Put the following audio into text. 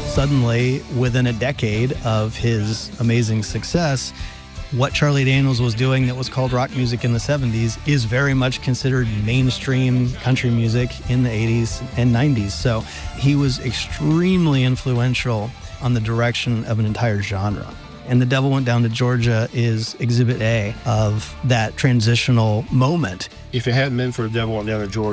Suddenly, within a decade of his amazing success, what Charlie Daniels was doing that was called rock music in the 70s is very much considered mainstream country music in the 80s and 90s. So he was extremely influential on the direction of an entire genre. And The Devil Went Down to Georgia is Exhibit A of that transitional moment. If it hadn't been for The Devil Went Down to Georgia,